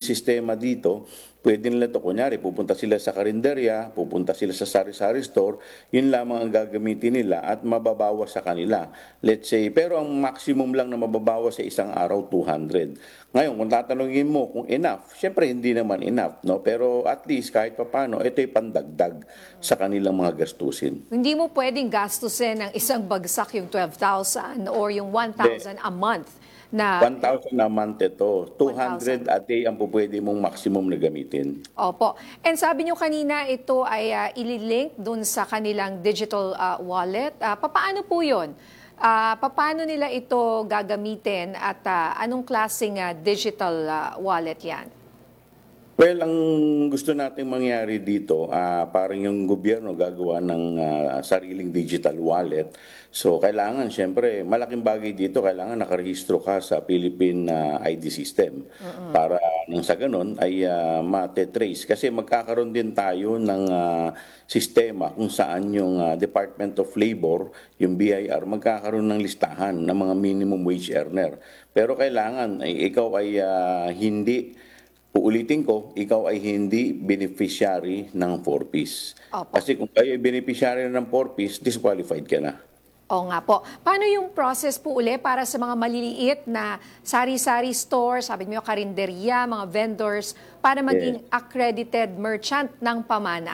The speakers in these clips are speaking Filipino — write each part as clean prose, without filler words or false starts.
sistema dito, pwede nila to, kunyari, pupunta sila sa karinderya, pupunta sila sa sari-sari store, yun lamang ang gagamitin nila at mababawas sa kanila. Let's say, pero ang maximum lang na mababawas sa isang araw, 200. Ngayon, kung tatanungin mo kung enough, syempre hindi naman enough, no? Pero at least kahit papaano, ito ay pandagdag sa kanilang mga gastusin. Hindi mo pwedeng gastusin ng isang bagsak yung 12,000 or yung 1,000 a month. Na 1,000 a month ito. 200 a day ang pupwede mong maximum na gamitin. Opo. And sabi nyo kanina, ito ay ililink dun sa kanilang digital wallet. Papaano po yun? Paano nila ito gagamitin at anong klaseng digital wallet yan? Well, ang gusto nating mangyari dito, parang yung gobyerno gagawa ng sariling digital wallet. So, kailangan, syempre, malaking bagay dito, kailangan nakarehistro ka sa Philippine ID system. Para nang sa ganun ay mate-trace. Kasi magkakaroon din tayo ng sistema kung saan yung Department of Labor, yung BIR, magkakaroon ng listahan ng mga minimum wage earner. Pero kailangan, ikaw ay hindi... Uulitin ko, ikaw ay hindi beneficiary ng 4-piece. Kasi kung kayo ay beneficiary ng 4-piece, disqualified ka na. Oo nga po. Paano yung process po uli para sa mga maliliit na sari-sari store, sabi niyo karinderya, mga vendors, para maging accredited merchant ng pamana?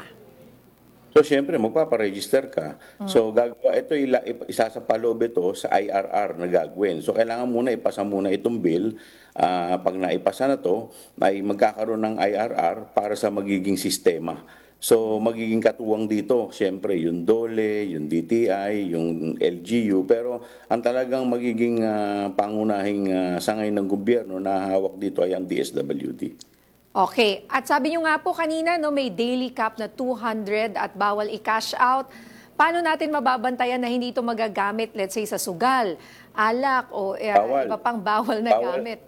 So, siyempre, magpaparegister ka. So, ito isasapaloob ito sa IRR na gagawin. So, kailangan muna ipasa muna itong bill. Pag naipasa na to, ay magkakaroon ng IRR para sa magiging sistema. So, magiging katuwang dito, siyempre, yung DOLE, yung DTI, yung LGU. Pero, ang talagang magiging pangunahing sangay ng gobyerno na hawak dito ay ang DSWD. Okay. At sabi nyo nga po kanina, no, may daily cap na 200 at bawal i-cash out. Paano natin mababantayan na hindi ito magagamit, let's say, sa sugal, alak, o iba pang bawal na gamit?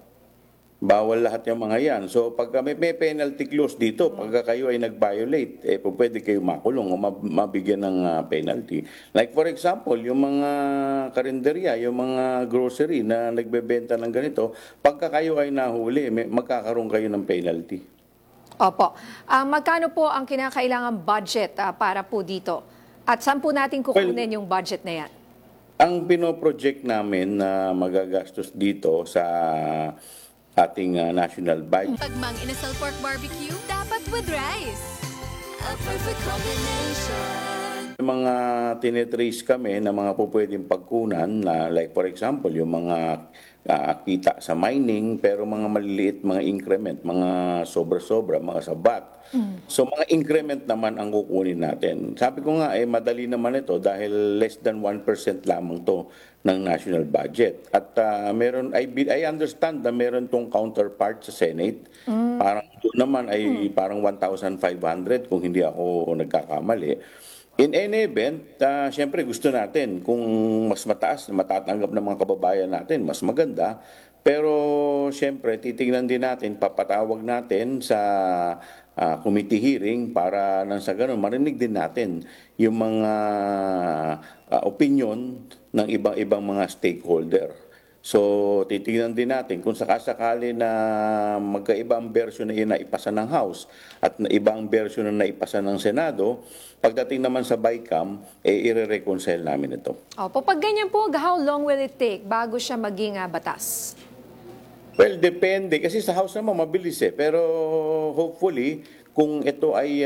Bawal lahat yung mga yan. So, pag may penalty clause dito, pagka kayo ay nag-violate, pwede kayo makulong o mabigyan ng penalty. Like for example, yung mga karinderya, yung mga grocery na nagbebenta ng ganito, pagka kayo ay nahuli, magkakaroon kayo ng penalty. Opo. Magkano po ang kinakailangan budget para po dito? At saan po natin kukunin yung budget na yan? Ang pinoproject namin na magagastos dito sa ating national budget. Pagmang inasal pork barbecue, dapat with rice. A perfect combination. Mga tinetrace kami na mga pupwedeng pagkunan na like for example yung mga kita sa mining pero mga maliliit, mga increment, mga sobra-sobra, mga sabat. So mga increment naman ang kukunin natin. Sabi ko nga madali naman ito dahil less than 1% lamang to ng national budget. At I understand na meron tong counterpart sa Senate. Parang doon naman ay parang 1,500 kung hindi ako nagkakamali. In any event, siyempre gusto natin kung mas mataas na matatanggap ng mga kababayan natin, mas maganda. Pero siyempre titingnan din natin, papatawag natin sa committee hearing para nang sa ganun marinig din natin yung mga opinion ng ibang mga stakeholder. So, titingnan din natin kung sakasakali na magkaibang version na naipasa ng House at na ibang version na naipasa ng Senado, pagdating naman sa BICAM, i-reconcile namin ito. Opo, pag ganyan po, how long will it take bago siya maging batas? Well, depende. Kasi sa House naman mabilis Pero hopefully, kung ito ay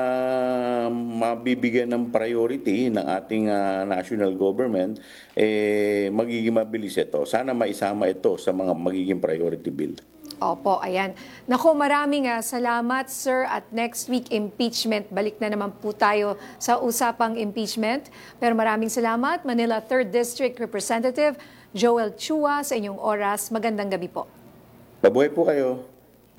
mabibigyan ng priority ng ating national government, magiging mabilis ito. Sana maisama ito sa mga magiging priority bill. Opo, ayan. Naku, maraming salamat, sir. At next week, impeachment. Balik na naman po tayo sa usapang impeachment. Pero maraming salamat, Manila 3rd District Representative Joel Chua, sa inyong oras. Magandang gabi po. Mabuhay po kayo.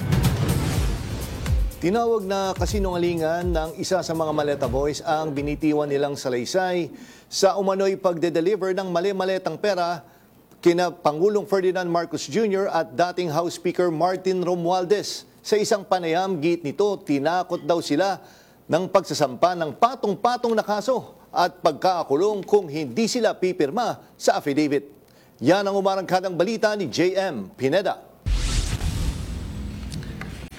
Tinawag na kasinungalingan ng isa sa mga Maleta Boys ang binitiwan nilang salaysay sa umano'y pagde-deliver ng mali-maletang pera kina Pangulong Ferdinand Marcos Jr. at dating House Speaker Martin Romualdez. Sa isang panayam, git nito, tinakot daw sila ng pagsasampa ng patong-patong na kaso at pagkakakulong kung hindi sila pipirma sa affidavit. Yan ang umarangkadang balita ni J.M. Pineda.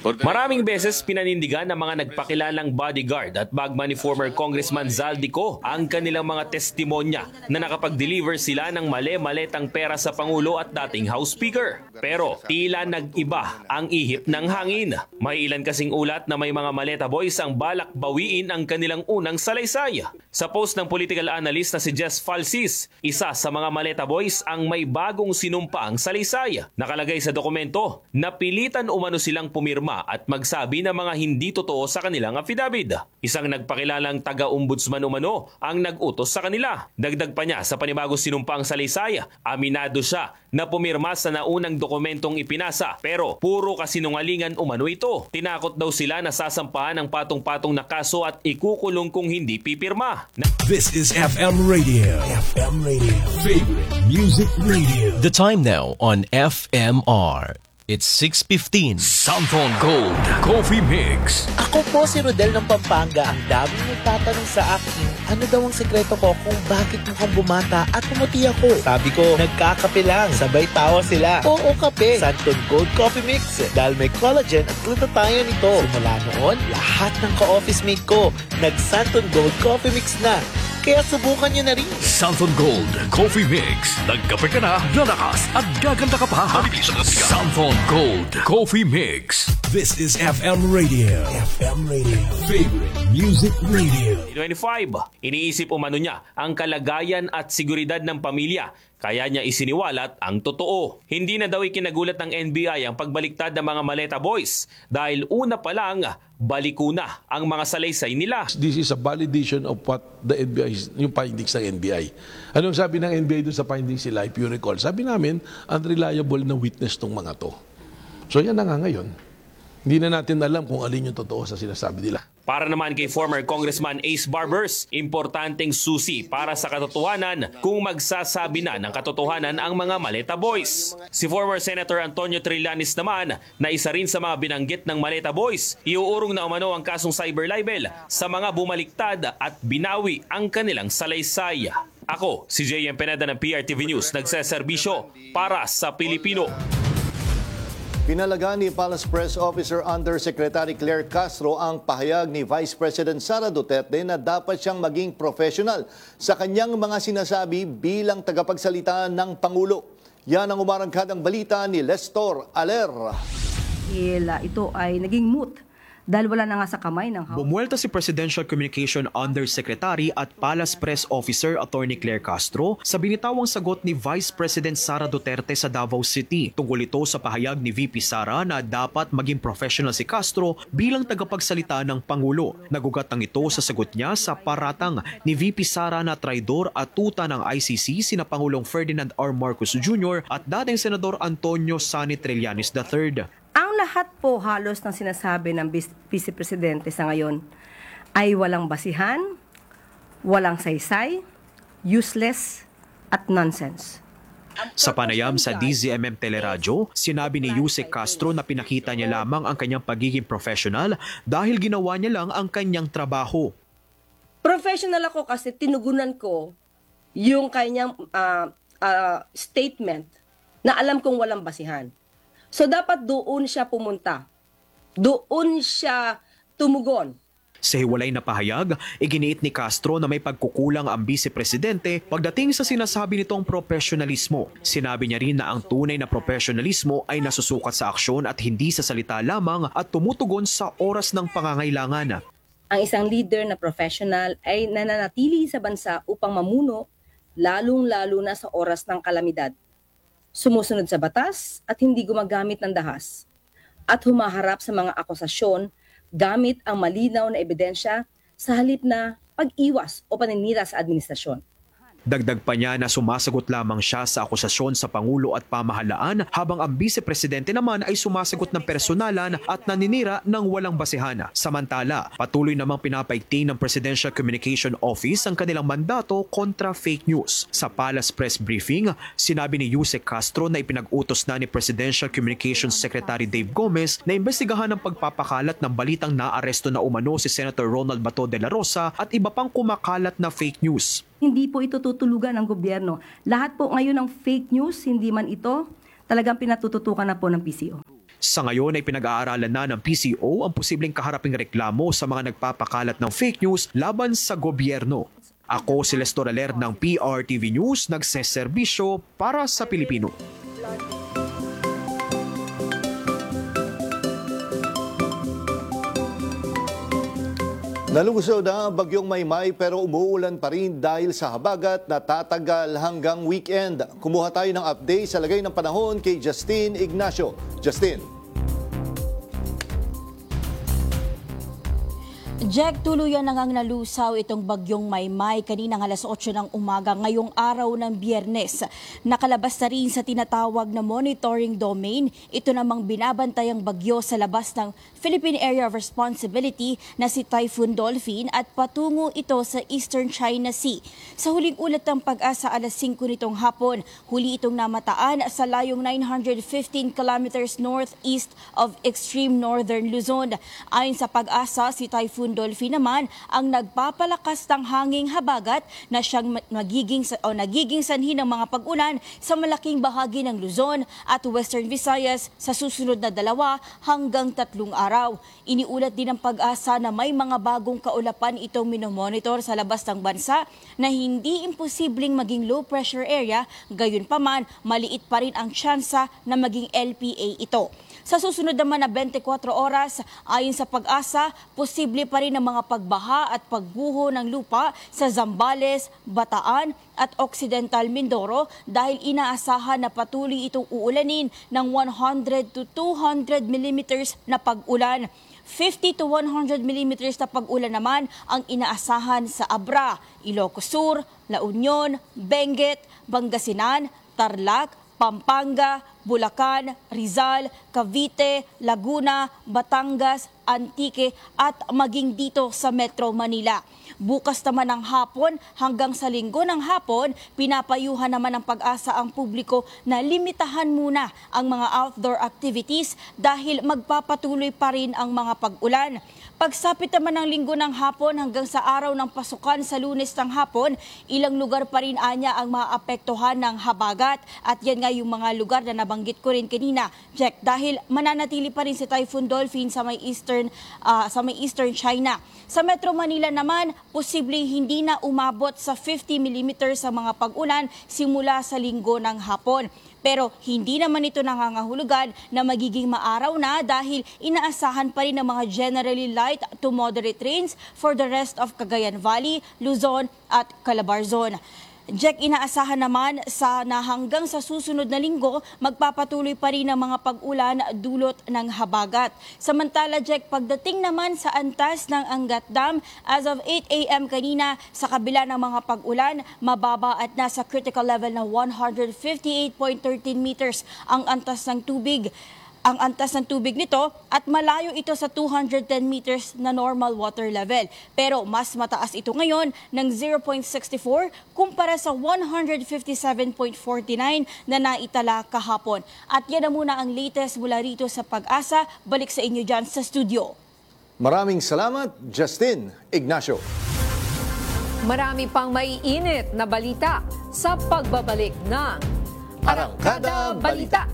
Maraming beses pinanindigan ng mga nagpakilalang bodyguard at bagman ni former Congressman Zaldico ang kanilang mga testimonya na nakapag-deliver sila ng mali-maletang pera sa Pangulo at dating House Speaker. Pero tila nag-iba ang ihip ng hangin. May ilan kasing ulat na may mga maleta boys ang balak bawiin ang kanilang unang salaysay. Sa post ng political analyst na si Jess Falsis, isa sa mga maleta boys ang may bagong sinumpaang salaysay. Nakalagay sa dokumento na pilitan umano silang pumirma at magsabi ng mga hindi totoo sa kanilang affidavit. Isang nagpakilalang taga-ombudsman umano ang nag-utos sa kanila. Dagdag pa niya sa panibagong sinumpaang salaysay, aminado siya na pumirma sa naunang dokumentong ipinasa pero puro kasinungalingan umano ito. Tinakot daw sila na sasampahan ng patong-patong na kaso at ikukulong kung hindi pipirma. This is FM Radio. FM Radio. Favorite Music Radio. The time now on FMR. It's 6:15. Samphon Gold Coffee Mix. Ako po si Rodel ng Pampanga. Ang daming nagtatanong sa akin, ano daw ang sekreto ko kung bakit mukhang bumata at pumuti ako. Sabi ko, nagkakape lang. Sabay tawa sila. Oo, kape. Santon Gold Coffee Mix. Dahil may collagen at glutathione nito. Simula noon, lahat ng ka-office mate ko, nag-Santon Gold Coffee Mix na. Kaya subukan nyo na rin. Samphon Gold Coffee Mix. Nagkape ka na, lalakas at gaganda ka pa. Samphon Gold Coffee Mix. This is FM Radio. FM Radio. Favorite Music Radio. 25. Iniisip umano niya ang kalagayan at seguridad ng pamilya. Kaya niya isiniwalat ang totoo. Hindi na daw ikinagulat ng NBI ang pagbaliktad ng mga maleta boys dahil una pa lang baliko na ang mga salaysay nila. This is a validation of what the NBI, yung findings ng NBI. Anong sabi ng NBI doon sa findings nila, if you recall? Sabi namin, unreliable na witness tong mga to. So yan na nga ngayon. Hindi na natin alam kung alin yung totoo sa sinasabi nila. Para naman kay former Congressman Ace Barbers, importanteng susi para sa katotohanan kung magsasabi na ng katotohanan ang mga maleta boys. Si former Senator Antonio Trillanes naman, na isa rin sa mga binanggit ng maleta boys, iuurong na umano ang kasong cyber libel sa mga bumaliktad at binawi ang kanilang salaysay. Ako, si JM Pineda ng PRTV News, nagseserbisyo para sa Pilipino. Pinalaga ni Palace Press Officer Undersecretary Claire Castro ang pahayag ni Vice President Sara Duterte na dapat siyang maging professional sa kanyang mga sinasabi bilang tagapagsalita ng Pangulo. Yan ang umarangkadang balita ni Lestor Aler. Ito ay naging moot dahil wala na nga sa kamay ng House. Bumuelta si Presidential Communication Undersecretary at Palace Press Officer Attorney Claire Castro sa binitawang sagot ni Vice President Sara Duterte sa Davao City. Tungkol ito sa pahayag ni VP Sara na dapat maging professional si Castro bilang tagapagsalita ng Pangulo. Nagugat ang ito sa sagot niya sa paratang ni VP Sara na traidor at tuta ng ICC sina Pangulong Ferdinand R. Marcos Jr. at dating Senador Antonio Sani Trillanes III. Ang lahat po halos ng sinasabi ng Vice Presidente sa ngayon ay walang basihan, walang saysay, useless at nonsense. Sa panayam sa DZMM Teleradyo, sinabi ni Yusek Castro na pinakita niya lamang ang kanyang pagiging professional dahil ginawa niya lang ang kanyang trabaho. Professional ako kasi tinugunan ko yung kanyang statement na alam kong walang basihan. So dapat doon siya pumunta. Doon siya tumugon. Sa hiwalay na pahayag, iginiit ni Castro na may pagkukulang ang Vice-Presidente pagdating sa sinasabi nitong professionalismo. Sinabi niya rin na ang tunay na professionalismo ay nasusukat sa aksyon at hindi sa salita lamang at tumutugon sa oras ng pangangailangan. Ang isang leader na professional ay nananatili sa bansa upang mamuno, lalong-lalo na sa oras ng kalamidad. Sumusunod sa batas at hindi gumagamit ng dahas. At humaharap sa mga akusasyon gamit ang malinaw na ebidensya sa halip na pag-iwas o paninira sa administrasyon. Dagdag pa niya na sumasagot lamang siya sa akusasyon sa Pangulo at pamahalaan habang ang Vice-Presidente naman ay sumasagot ng personalan at naninira ng walang basehan. Samantala, patuloy namang pinapaigting ng Presidential Communication Office ang kanilang mandato kontra fake news. Sa Palace Press Briefing, sinabi ni Yusek Castro na ipinag-utos na ni Presidential Communications Secretary Dave Gomez na imbestigahan ang pagpapakalat ng balitang naaresto na umano si Senator Ronald Bato de la Rosa at iba pang kumakalat na fake news. Hindi po ito tutulugan ng gobyerno. Lahat po ngayon ng fake news, hindi man ito, talagang pinatututukan na po ng PCO. Sa ngayon ay pinag-aaralan na ng PCO ang posibleng kaharaping reklamo sa mga nagpapakalat ng fake news laban sa gobyerno. Ako si Lester Aler ng PRTV News, nagseserbisyo para sa Pilipino. Nalusaw na ang bagyong Maymay pero umuulan pa rin dahil sa habagat na tatagal hanggang weekend. Kumuha tayo ng update sa lagay ng panahon kay Justin Ignacio. Justin. Jack, tuluyan na ngang nalusaw itong bagyong Maymay kaninang alas 8 ng umaga ngayong araw ng Biyernes. Nakalabas na rin sa tinatawag na monitoring domain. Ito namang binabantayang bagyo sa labas ng Philippine Area of Responsibility na si Typhoon Dolphin at patungo ito sa Eastern China Sea. Sa huling ulat ng Pag-asa alas 5 nitong hapon, huli itong namataan sa layong 915 kilometers northeast of extreme northern Luzon. Ayon sa Pag-asa, si Typhoon Dolphin naman ang nagpapalakas ng hanging habagat na siyang nagiging sanhi ng mga pag-ulan sa malaking bahagi ng Luzon at Western Visayas sa susunod na 2 hanggang 3 araw. Iniulat din ng Pag-asa na may mga bagong kaulapan itong minomonitor sa labas ng bansa na hindi imposibleng maging low pressure area, gayunpaman maliit pa rin ang tsansa na maging LPA ito. Sa susunod naman na 24 oras, ayon sa Pag-asa, posible pa rin ang mga pagbaha at pagguho ng lupa sa Zambales, Bataan at Occidental Mindoro dahil inaasahan na patuloy itong uulanin ng 100 to 200 millimeters na pag-ulan. 50 to 100 millimeters na pag-ulan naman ang inaasahan sa Abra, Ilocos Sur, La Union, Benguet, Pangasinan, Tarlac, Pampanga, Bulacan, Rizal, Cavite, Laguna, Batangas, Antique at maging dito sa Metro Manila. Bukas naman ng hapon hanggang sa Linggo ng hapon, pinapayuhan naman ng Pag-asa ang publiko na limitahan muna ang mga outdoor activities dahil magpapatuloy pa rin ang mga pag-ulan. Pagsapit naman ng Linggo ng hapon hanggang sa araw ng pasukan sa Lunes ng hapon, ilang lugar pa rin anya ang maapektuhan ng habagat. At yan nga yung mga lugar na nabanggit ko rin kanina, Jack, dahil mananatili pa rin si Typhoon Dolphin sa may Eastern China. Sa Metro Manila naman, posibleng hindi na umabot sa 50 millimeters ang mga pag-ulan simula sa Linggo ng hapon. Pero hindi naman ito nangangahulugan na magiging maaraw na dahil inaasahan pa rin ng mga generally light to moderate rains for the rest of Cagayan Valley, Luzon at Calabarzon. Jack, inaasahan naman na hanggang sa susunod na linggo, magpapatuloy pa rin ang mga pag-ulan dulot ng habagat. Samantala, Jack, pagdating naman sa antas ng Angat Dam, as of 8 a.m. kanina, sa kabila ng mga pag-ulan, mababa at nasa critical level na 158.13 meters ang antas ng tubig. Ang antas ng tubig nito at malayo ito sa 210 meters na normal water level. Pero mas mataas ito ngayon ng 0.64 kumpara sa 157.49 na naitala kahapon. At yan na muna ang latest mula rito sa Pag-asa. Balik sa inyo dyan sa studio. Maraming salamat, Justin Ignacio. Marami pang maiinit na balita sa pagbabalik ng Arangkada Balita.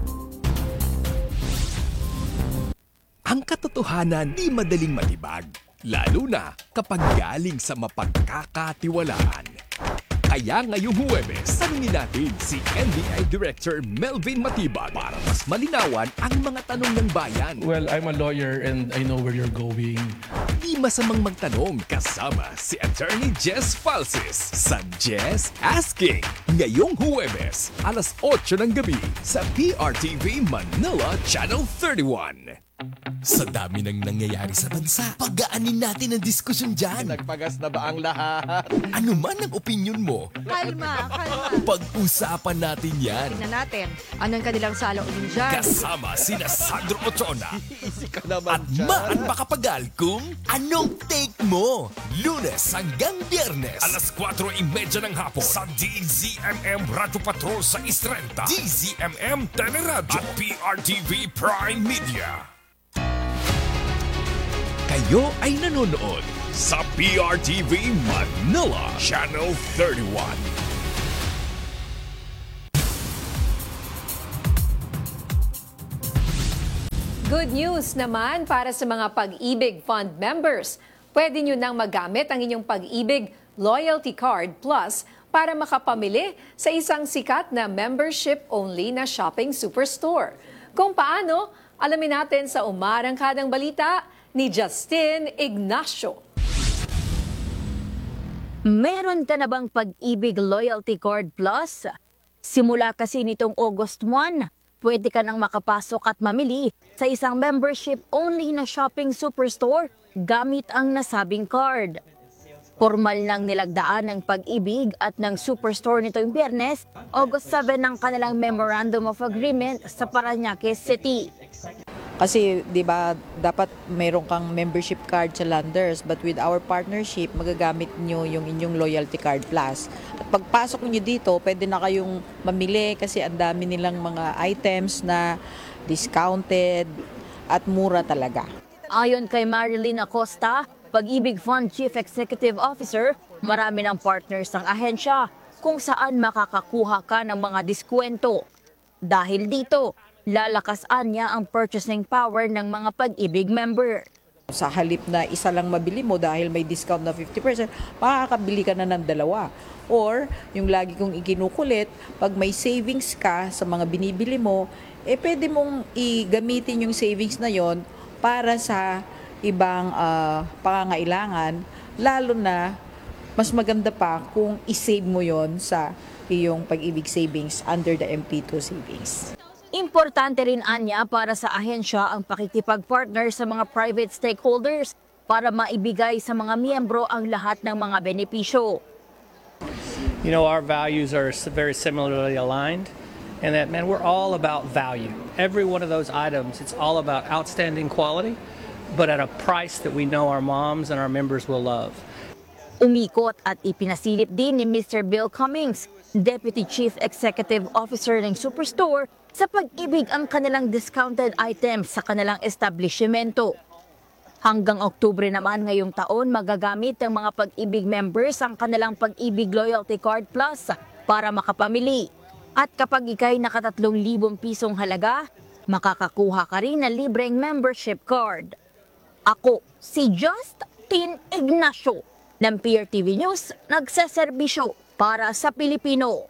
Ang katotohanan di madaling matibag, lalo na kapag galing sa mapagkakatiwalaan. Kaya ngayong Huwebes, tanungin natin si NBI Director Melvin Matibag para mas malinawan ang mga tanong ng bayan. Well, I'm a lawyer and I know where you're going. Di masamang magtanong kasama si Attorney Jess Falsis sa Jess Asking. Ngayong Huwebes, alas 8 ng gabi sa PRTV Manila Channel 31. Sa dami ng nangyayari sa bansa, pagaanin natin ang diskusyon dyan. Nagpagas na ba ang lahat? Ano man ang opinion mo, Kalma. pag-usapan natin yan. Tingnan natin, anong kanilang saloobin dyan? Kasama sina Sandro Otrona Easy ka naman at dyan. Maan Makapagal kung anong take mo. Lunes hanggang Biyernes, alas 4:30 ng hapon sa DZMM Radio Patrol sa Istrenta, DZMM Teleradyo at PRTV Prime Media. Kayo ay nanonood sa PRTV Manila Channel 31. good news naman para sa mga Pag-ibig Fund members. Pwede nyo nang magamit ang inyong Pag-ibig Loyalty Card Plus para makapamili sa isang sikat na membership-only na shopping superstore. Kung paano, alamin natin sa umarangkadang balita ni Justin Ignacio. Meron ka na bang Pag-ibig Loyalty Card Plus? Simula kasi nitong August 1, pwede ka nang makapasok at mamili sa isang membership-only na shopping superstore gamit ang nasabing card. Formal nang nilagdaan ng Pag-ibig at ng superstore nitong Biyernes, August 7 ng kanilang Memorandum of Agreement sa Parañaque City. Kasi 'di ba dapat mayroon kang membership card sa Landers, but with our partnership magagamit niyo yung inyong Loyalty Card Plus. At pagpasok niyo dito, pwede na kayong mamili kasi ang dami nilang mga items na discounted at mura talaga. Ayon kay Marilyn Acosta, Pag-ibig Fund Chief Executive Officer, marami ng partners ng ahensya kung saan makakakuha ka ng mga diskwento. Dahil dito, lalakasan niya ang purchasing power ng mga Pag-ibig member. Sa halip na isa lang mabili mo dahil may discount na 50%, makakabili ka na ng dalawa. Or, yung lagi kong ikinukulit, pag may savings ka sa mga binibili mo, pwede mong igamitin yung savings na yon para sa ibang pangangailangan, lalo na mas maganda pa kung isave mo yon sa iyong Pag-ibig savings under the MP2 savings. Importante rin anya para sa ahensya ang pakikipag-partner sa mga private stakeholders para maibigay sa mga miyembro ang lahat ng mga benepisyo. You know, our values are very similarly aligned, and that, man, we're all about value. Every one of those items, it's all about outstanding quality, but at a price that we know our moms and our members will love. Umikot at ipinasilip din ni Mr. Bill Cummings, Deputy Chief Executive Officer ng Superstore, sa Pag-ibig ang kanilang discounted items sa kanilang establishmento. Hanggang Oktubre naman ngayong taon, magagamit ng mga Pag-ibig members ang kanilang Pag-ibig Loyalty Card Plus para makapamili. At kapag ikay naka 3,000 pisong halaga, makakakuha ka rin ng libreng membership card. Ako, si Justin Ignacio ng PRTV News, nagseserbisyo para sa Pilipino.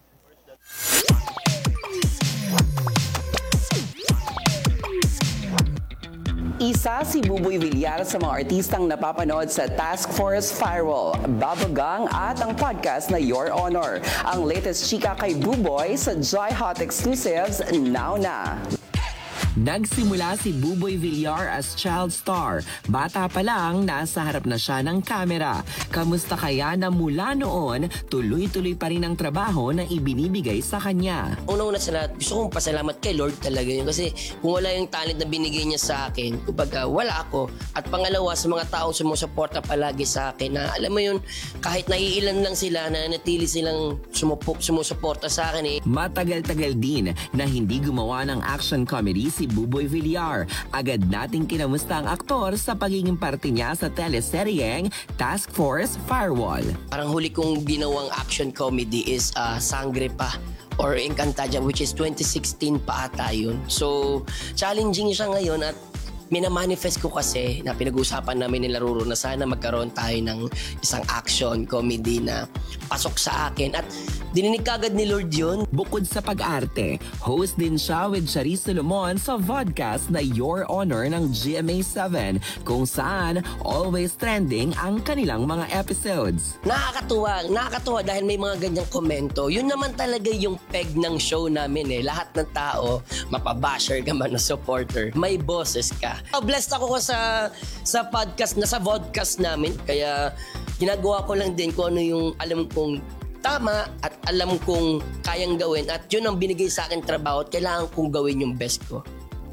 Isa si Buboy Villar sa mga artistang napapanood sa Task Force Firewall, Babagang at ang podcast na Your Honor. Ang latest chika kay Buboy sa Joy Hot Exclusives now na. Nagsimula si Buboy Villar as child star. Bata pa lang, nasa harap na siya ng kamera. Kamusta kaya na mula noon, tuloy-tuloy pa rin ang trabaho na ibinibigay sa kanya? Una-una sa lahat, gusto kong pasalamat kay Lord talaga yun. Kasi kung wala yung talent na binigay niya sa akin, kumbaga wala ako. At pangalawa, sa mga taong sumusuporta palagi sa akin, na alam mo yun, kahit naiilan lang sila, na natili silang sumusuporta sa akin. Matagal-tagal din na hindi gumawa ng action comedy si Buboy Villar. Agad nating kinamusta ang aktor sa pagiging parte niya sa teleseryeng Task Force Firewall. Parang huli kong ginawang action comedy is Sangre Pa or Encantadia, which is 2016 pa ata yun. So, challenging siya ngayon at minamanifest ko kasi na pinag-uusapan namin nila Ruro na sana magkaroon tayo ng isang action comedy na pasok sa akin at dininig kagad ni Lord yun. Bukod sa pag-arte, host din siya with Charis Solomon sa vodcast na Your Honor ng GMA7 kung saan always trending ang kanilang mga episodes. Nakakatuwa dahil may mga ganyang komento. Yun naman talaga yung peg ng show namin eh. Lahat ng tao, mapabasher ka man o supporter, may boses ka. Blessed ako sa podcast na sa vodcast namin. Kaya ginagawa ko lang din kung ano yung alam kong tama at alam kong kayang gawin. At yun ang binigay sa akin trabaho at kailangan kong gawin yung best ko.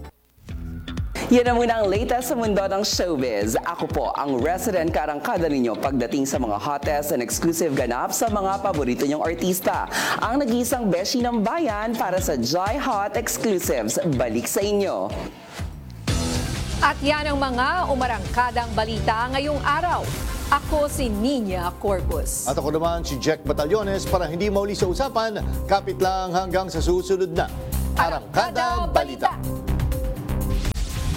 Yan ang muna ang latest sa mundo ng showbiz. Ako po ang resident karangkada ninyo pagdating sa mga hottest and exclusive ganap sa mga paborito nyong artista. Ang nag-iisang beshi ng bayan para sa Joy Hot Exclusives. Balik sa inyo. At yan ang mga umarangkadang balita ngayong araw. Ako si Nina Corpus. At ako naman si Jack Batallones. Para hindi mauli sa usapan, kapit lang hanggang sa susunod na Arangkada Balita.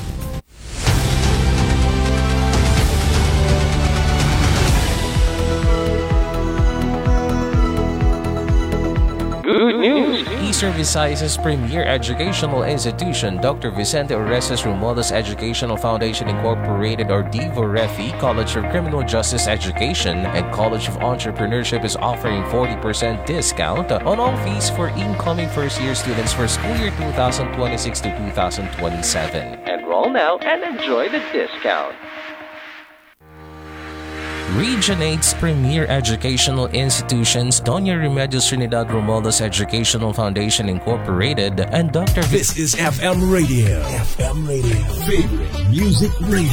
Eastern Visayas' premier educational institution, Dr. Vicente Orestes Romualdez Educational Foundation Incorporated or DIVO-REFI, College of Criminal Justice Education, and College of Entrepreneurship is offering 40% discount on all fees for incoming first-year students for school year 2026 to 2027. Enroll now and enjoy the discount. Region 8's premier educational institutions, Doña Remedios Trinidad Romualdez Educational Foundation Incorporated, and Dr. This is FM Radio. FM Radio. Favorite music radio.